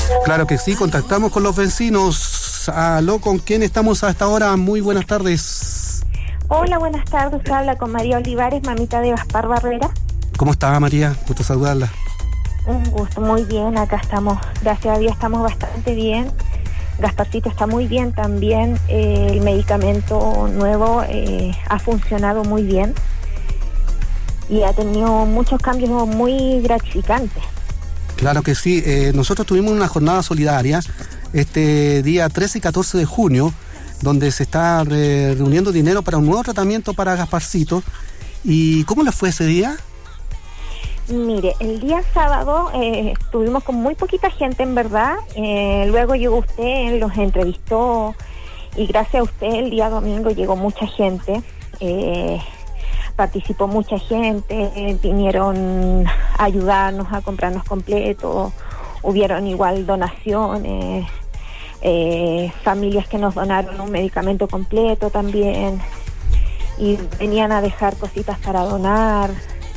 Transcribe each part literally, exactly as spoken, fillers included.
Claro que sí, contactamos con los vecinos. Aló, ¿con quién estamos a esta hora? Muy buenas tardes. Hola, buenas tardes. Se habla con María Olivares, mamita de Gaspar Barrera. ¿Cómo está, María? Gusto saludarla. Un gusto, muy bien. Acá estamos, gracias a Dios, estamos bastante bien. Gasparcito está muy bien también. Eh, el medicamento nuevo eh, ha funcionado muy bien y ha tenido muchos cambios muy gratificantes. Claro que sí. Eh, nosotros tuvimos una jornada solidaria este día trece y catorce de junio, donde se está re- reuniendo dinero para un nuevo tratamiento para Gasparcito. ¿Y cómo le fue ese día? Mire, el día sábado eh, estuvimos con muy poquita gente, en verdad. Eh, luego llegó usted, los entrevistó y gracias a usted el día domingo llegó mucha gente. Eh, participó mucha gente, eh, vinieron a ayudarnos a comprarnos completos, hubieron igual donaciones, eh, familias que nos donaron un medicamento completo también y venían a dejar cositas para donar.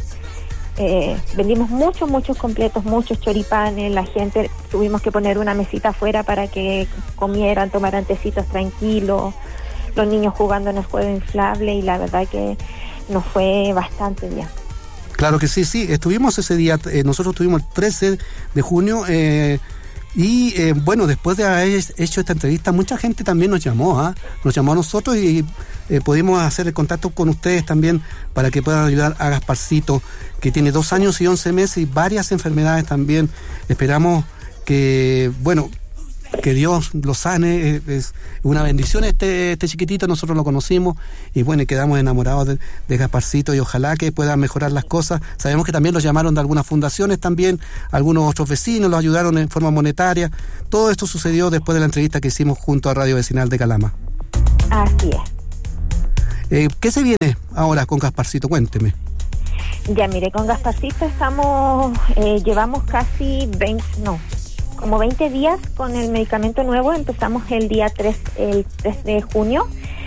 Eh, vendimos muchos, muchos completos, muchos choripanes, la gente, tuvimos que poner una mesita afuera para que comieran, tomaran tecitos tranquilos, los niños jugando en el juego inflable y la verdad que nos fue bastante bien. Claro que sí, sí, estuvimos ese día, eh, nosotros estuvimos el trece de junio eh, y eh, bueno, después de haber hecho esta entrevista, mucha gente también nos llamó, ¿eh? nos llamó a nosotros y eh, pudimos hacer el contacto con ustedes también para que puedan ayudar a Gasparcito, que tiene dos años y once meses y varias enfermedades también. Esperamos que, bueno, que Dios lo sane. Es, es una bendición este, este chiquitito, nosotros lo conocimos y bueno, quedamos enamorados de, de Gasparcito y ojalá que pueda mejorar las cosas. Sabemos que también los llamaron de algunas fundaciones también, algunos otros vecinos los ayudaron en forma monetaria. Todo esto sucedió después de la entrevista que hicimos junto a Radio Vecinal de Calama. Así es. Eh, ¿Qué se viene ahora con Gasparcito? Cuénteme. Ya, mire, con Gasparcito estamos, eh, llevamos casi veinte, no, como veinte días con el medicamento nuevo. Empezamos el día tres, el tres de junio.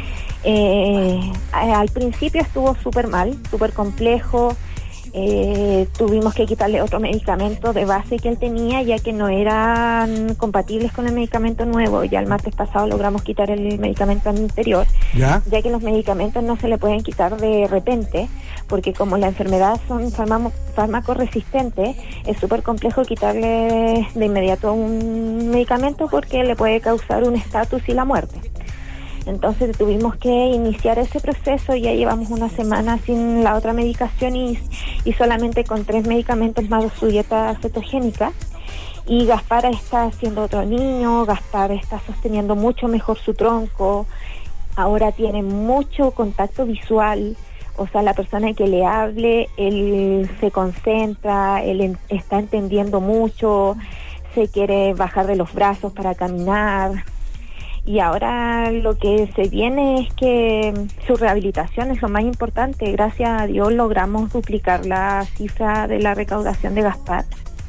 Eh, al principio estuvo súper mal, súper complejo. Eh, tuvimos que quitarle otro medicamento de base que él tenía, ya que no eran compatibles con el medicamento nuevo. Ya el martes pasado logramos quitar el medicamento anterior, ¿Ya? ya que los medicamentos no se le pueden quitar de repente, porque como la enfermedad son fármacos fármaco resistentes, es súper complejo quitarle de inmediato un medicamento porque le puede causar un estatus y la muerte. Entonces tuvimos que iniciar ese proceso. Ya llevamos una semana sin la otra medicación y, y solamente con tres medicamentos más su dieta cetogénica. Y Gaspar está haciendo otro niño, Gaspar está sosteniendo mucho mejor su tronco, ahora tiene mucho contacto visual, o sea, la persona que le hable, él se concentra, él en, está entendiendo mucho, se quiere bajar de los brazos para caminar. Y ahora lo que se viene es que su rehabilitación es lo más importante. Gracias a Dios logramos duplicar la cifra de la recaudación de Gaspar.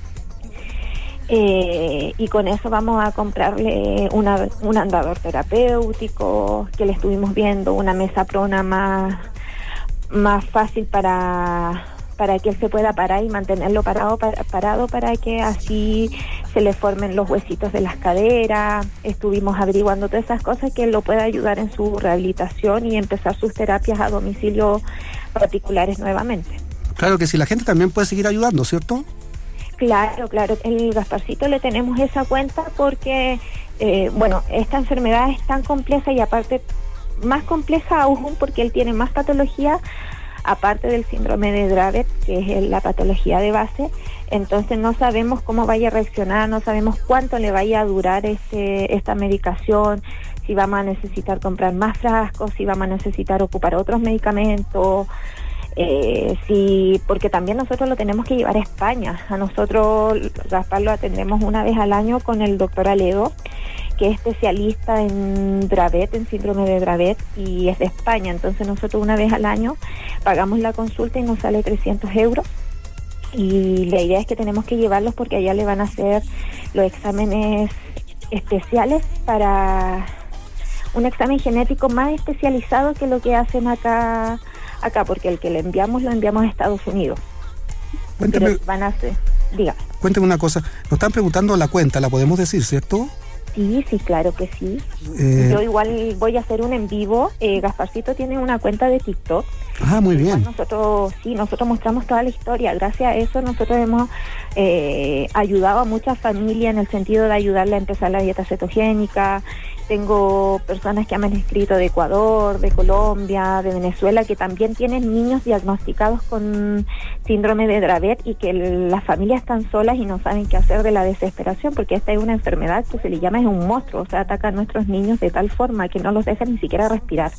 Eh, y con eso vamos a comprarle una, un andador terapéutico que le estuvimos viendo, una mesa prona más, más fácil para... para que él se pueda parar y mantenerlo parado para, parado para que así se le formen los huesitos de las caderas. Estuvimos averiguando todas esas cosas que él lo pueda ayudar en su rehabilitación y empezar sus terapias a domicilio particulares nuevamente. Claro que sí, la gente también puede seguir ayudando, ¿cierto? Claro, claro, el Gasparcito le tenemos esa cuenta porque, eh, bueno, esta enfermedad es tan compleja y aparte más compleja aún porque él tiene más patología, aparte del síndrome de Dravet, que es la patología de base. Entonces no sabemos cómo vaya a reaccionar, no sabemos cuánto le vaya a durar este, esta medicación, si vamos a necesitar comprar más frascos, si vamos a necesitar ocupar otros medicamentos, eh, si, porque también nosotros lo tenemos que llevar a España. A nosotros, Gaspar, lo atendemos una vez al año con el doctor Aledo, que es especialista en Dravet, en síndrome de Dravet, y es de España. Entonces nosotros una vez al año pagamos la consulta y nos sale trescientos euros. Y la idea es que tenemos que llevarlos porque allá le van a hacer los exámenes especiales para un examen genético más especializado que lo que hacen acá, acá porque el que le enviamos lo enviamos a Estados Unidos. Cuéntame, Pero van a hacer, diga. cuénteme una cosa, nos están preguntando la cuenta, ¿la podemos decir, cierto? Sí, sí, claro que sí. Eh, Yo igual voy a hacer un en vivo. Eh, Gasparcito tiene una cuenta de TikTok. Ah, muy bien. Nosotros, sí, nosotros mostramos toda la historia. Gracias a eso nosotros hemos eh, ayudado a muchas familias en el sentido de ayudarle a empezar la dieta cetogénica. Tengo personas que me han escrito de Ecuador, de Colombia, de Venezuela, que también tienen niños diagnosticados con síndrome de Dravet y que el, las familias están solas y no saben qué hacer de la desesperación, porque esta es una enfermedad que se le llama es un monstruo, o sea, ataca a nuestros niños de tal forma que no los deja ni siquiera respirar.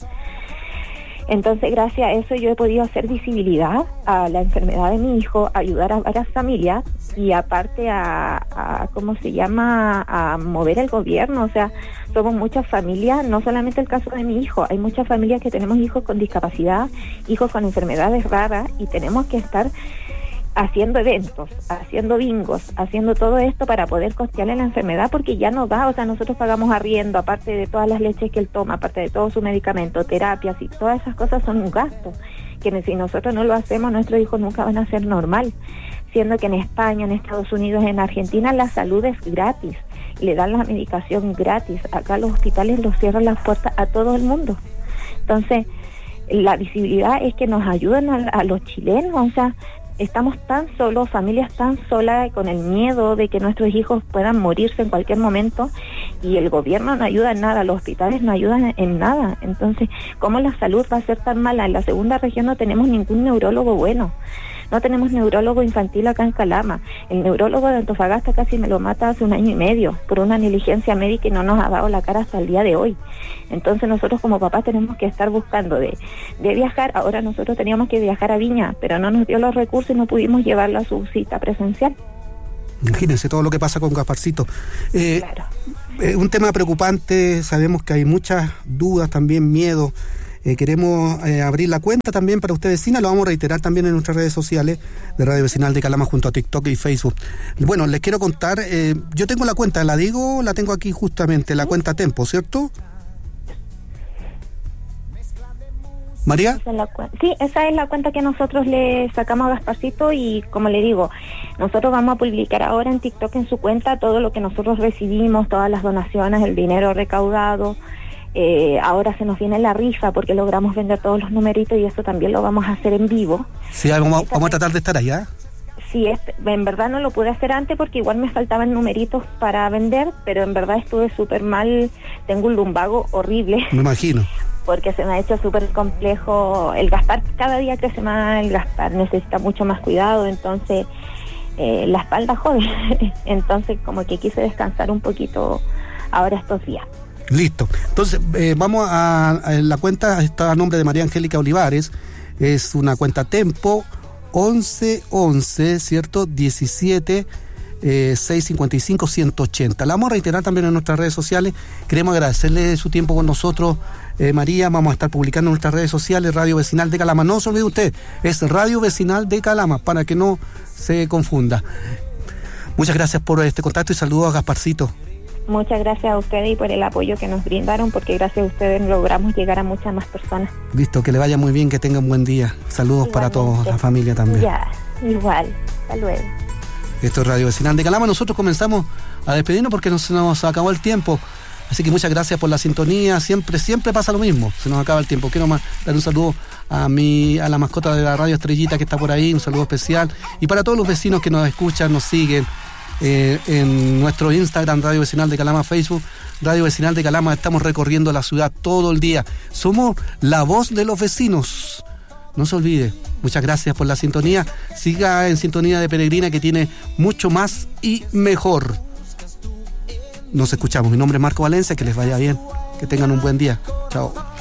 Entonces, gracias a eso yo he podido hacer visibilidad a la enfermedad de mi hijo, ayudar a varias familias y aparte a, a ¿cómo se llama?, a mover el gobierno. O sea, somos muchas familias, no solamente el caso de mi hijo, hay muchas familias que tenemos hijos con discapacidad, hijos con enfermedades raras y tenemos que estar haciendo eventos, haciendo bingos, haciendo todo esto para poder costearle la enfermedad, porque ya no da. O sea, nosotros pagamos arriendo, aparte de todas las leches que él toma, aparte de todo su medicamento, terapias y todas esas cosas son un gasto, que si nosotros no lo hacemos, nuestros hijos nunca van a ser normal, siendo que en España, en Estados Unidos, en Argentina, la salud es gratis, le dan la medicación gratis, acá los hospitales los cierran las puertas a todo el mundo. Entonces, la visibilidad es que nos ayuden a, a los chilenos, o sea, estamos tan solos, familias tan solas, con el miedo de que nuestros hijos puedan morirse en cualquier momento y el gobierno no ayuda en nada, los hospitales no ayudan en nada. Entonces, ¿cómo la salud va a ser tan mala? En la segunda región no tenemos ningún neurólogo bueno, no tenemos neurólogo infantil acá en Calama. El neurólogo de Antofagasta casi me lo mata hace un año y medio por una negligencia médica y no nos ha dado la cara hasta el día de hoy. Entonces nosotros como papás tenemos que estar buscando de, de viajar. Ahora nosotros teníamos que viajar a Viña, pero no nos dio los recursos y no pudimos llevarlo a su cita presencial. Imagínense todo lo que pasa con Gasparcito. Eh, claro. eh, un tema preocupante, sabemos que hay muchas dudas, también miedo. Eh, queremos eh, abrir la cuenta también para usted vecina, lo vamos a reiterar también en nuestras redes sociales de Radio Vecinal de Calama junto a TikTok y Facebook. Bueno, les quiero contar, eh, yo tengo la cuenta, la digo, la tengo aquí justamente, la cuenta Tempo, ¿cierto? ¿María? Esa es la cu- sí, esa es la cuenta que nosotros le sacamos a Gasparcito y como le digo, nosotros vamos a publicar ahora en TikTok en su cuenta todo lo que nosotros recibimos, todas las donaciones, el dinero recaudado. Eh, ahora se nos viene la rifa porque logramos vender todos los numeritos y eso también lo vamos a hacer en vivo. Sí, vamos, vamos a tratar de estar allá. Sí, es, en verdad no lo pude hacer antes porque igual me faltaban numeritos para vender, pero en verdad estuve súper mal, tengo un lumbago horrible. Me imagino. Porque se me ha hecho súper complejo, el Gaspar cada día crece más, el Gaspar necesita mucho más cuidado, entonces eh, la espalda jode, entonces como que quise descansar un poquito ahora estos días. Listo, entonces eh, vamos a, a la cuenta, está a nombre de María Angélica Olivares, es una cuenta Tempo once once, ¿cierto? diecisiete Eh, seiscientos cincuenta y cinco, ciento ochenta. La vamos a reiterar también en nuestras redes sociales. Queremos agradecerle su tiempo con nosotros, eh, María. Vamos a estar publicando en nuestras redes sociales Radio Vecinal de Calama. No se olvide usted, es Radio Vecinal de Calama, para que no se confunda. Muchas gracias por este contacto y saludos a Gasparcito. Muchas gracias a ustedes y por el apoyo que nos brindaron, porque gracias a ustedes logramos llegar a muchas más personas. Listo, que le vaya muy bien, que tenga un buen día. Saludos igualmente para todos, la familia también. Ya, igual. Hasta luego. Esto es Radio Vecinal de Calama. Nosotros comenzamos a despedirnos porque nos, nos acabó el tiempo. Así que muchas gracias por la sintonía. Siempre, siempre pasa lo mismo. Se nos acaba el tiempo. Quiero más dar un saludo a mi, a la mascota de la radio Estrellita que está por ahí. Un saludo especial. Y para todos los vecinos que nos escuchan, nos siguen eh, en nuestro Instagram, Radio Vecinal de Calama, Facebook, Radio Vecinal de Calama. Estamos recorriendo la ciudad todo el día. Somos la voz de los vecinos. No se olvide, muchas gracias por la sintonía. Siga en sintonía de Peregrina, que tiene mucho más y mejor. Nos escuchamos. Mi nombre es Marco Valencia, que les vaya bien, que tengan un buen día. Chao.